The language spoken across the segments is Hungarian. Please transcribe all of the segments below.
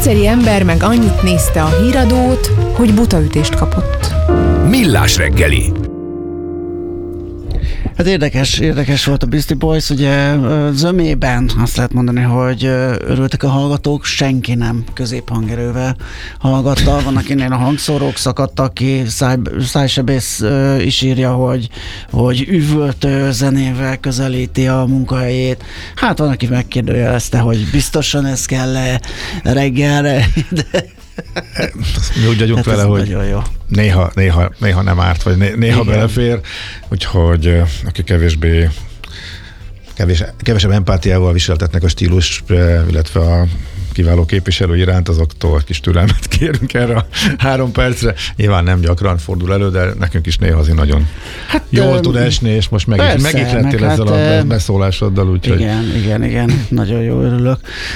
egyszeri ember meg annyit nézte a híradót, hogy butaütést kapott. Millás reggeli. Hát érdekes volt a Beastie Boys, ugye zömében azt lehet mondani, hogy örültek a hallgatók, senki nem középhangerővel hallgatta, van akinél a hangszórók szakadtak ki, Szájsebész is írja, hogy üvöltő zenével közelíti a munkahelyét. Hát van, aki megkérdőjelezte, hogy biztosan ez kell reggelre, de mi úgy vagyunk vele, hogy néha nem árt, vagy néha belefér, úgyhogy aki kevesebb empátiával viseltetnek a stílus, illetve a kiváló képviselő iránt, azoktól kis türelmet kérünk erre a 3 percre. Nyilván nem gyakran fordul elő, de nekünk is néha azért nagyon jól tud esni, és most megihlettél ezzel a beszólásoddal, úgyhogy... Igen, nagyon jó örülök.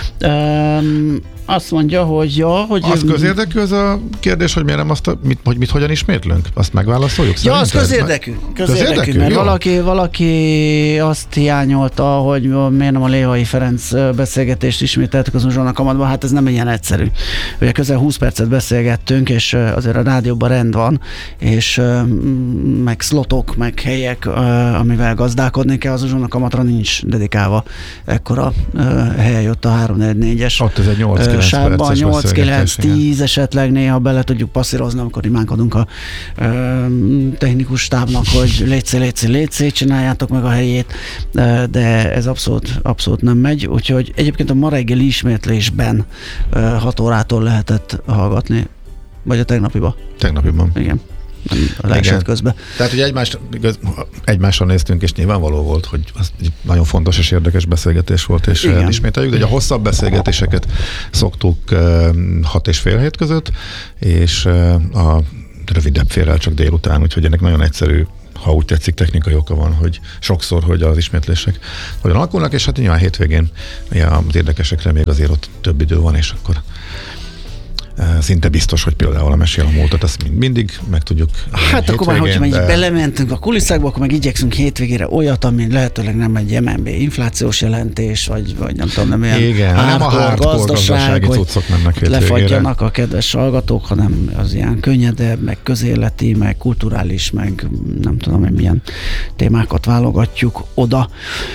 Azt mondja, hogy Az közérdekű az a kérdés, hogy miért nem mit hogyan ismétlünk? Azt megválaszoljuk? Ja, az közérdekű, mert valaki azt hiányolta, hogy miért nem a Lévai Ferenc beszélgetést ismételtük az Uzsonna kamatban, hát ez nem ilyen egyszerű. Ugye közel 20 percet beszélgettünk, és azért a rádióban rend van, és meg szlotok, meg helyek, amivel gazdálkodni kell, az Uzsonna kamatra nincs dedikálva. Ekkora hely jött a 3-4-es. Ott ez egy 8-9-10 esetleg néha bele tudjuk passzírozni, amikor imánkodunk a technikus stábnak, hogy létszi, csináljátok meg a helyét, de ez abszolút nem megy, úgyhogy egyébként a ma reggeli ismétlésben 6 órától lehetett hallgatni, vagy a tegnapiban. Igen. A leesett közben. Tehát, hogy egymásra néztünk, és nyilvánvaló volt, hogy az egy nagyon fontos és érdekes beszélgetés volt, és ismételjük, de a hosszabb beszélgetéseket szoktuk 6,5 hét között, és a rövidebb félrel csak délután, úgyhogy ennek nagyon egyszerű, ha úgy tetszik, technikai oka van, hogy sokszor, hogy az ismétlések hogyan alakulnak, és hát nyilván hétvégén az érdekesekre még azért ott több idő van, és akkor szinte biztos, hogy például a Mesél a múltat, azt mindig meg tudjuk hát akkor már, hogyha belementünk a kulisszákba, akkor meg igyekszünk hétvégére olyat, ami lehetőleg nem egy MNB inflációs jelentés, vagy nem tudom, nem ilyen hardcore gazdaság, hogy lefagyjanak a kedves hallgatók, hanem az ilyen könnyedebb, meg közéleti, meg kulturális, meg nem tudom, milyen témákat válogatjuk oda.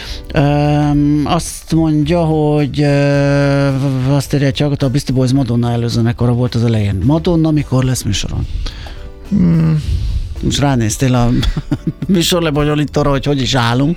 Azt mondja, hogy azt írja, hogy a Beastie Boys Madonna előzenekara volt az elején. Madonna mikor lesz műsoron? Most ránéztél a műsor lebonyolítóra, hogy is állunk?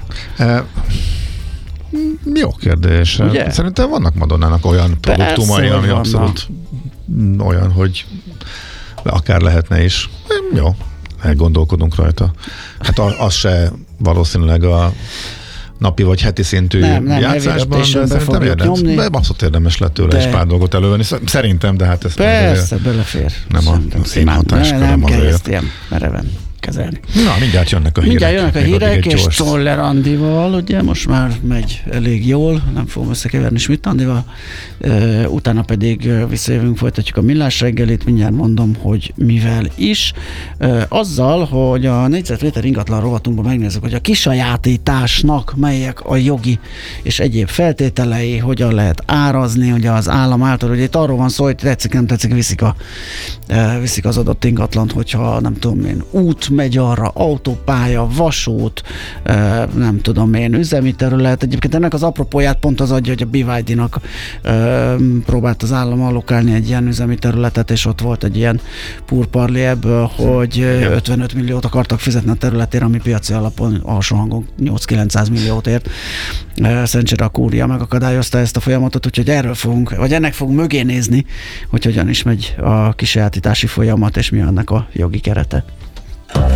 Jó kérdés. Ugye? Szerintem vannak Madonnának olyan produktumai, ami abszolút olyan, hogy akár lehetne is. Jó, elgondolkodunk rajta. Hát az se valószínűleg a napi vagy heti szintű játszásban, de szerintem abszolút érdemes lett tőle is pár dolgot elővenni. Szerintem, de hát ez persze, belefér. Nem a én hatásköröm nem kell ezt ilyen mereven kezelni. Na, mindjárt jönnek a hírek. És Czoller Andival, ugye most már megy elég jól, nem fogom összekeverni Schmidt Andival, utána pedig visszajövünk, folytatjuk a Millás reggelit, mindjárt mondom, hogy mivel is. Azzal, hogy a négyzetméter ingatlan rovatunkban megnézzük, hogy a kisajátításnak melyek a jogi és egyéb feltételei, hogyan lehet árazni, hogy az állam által, hogy itt arról van szó, hogy tetszik, nem tetszik, viszik az adott ingatlant, hogyha nem tudom én, út megy arra, autópálya, vasút, nem tudom én, üzemi terület. Egyébként ennek az apropóját pont az adja, hogy a BYD-nak próbált az állam allokálni egy ilyen üzemi területet, és ott volt egy ilyen purparli ebből, hogy 55 milliót akartak fizetni a területére, ami piaci alapon alsó hangon 8-900 milliót ért. Szerencsére a kúria megakadályozta ezt a folyamatot, úgyhogy ennek fogunk mögé nézni, hogy hogyan is megy a kisajátítási folyamat, és mi ennek a jogi kerete.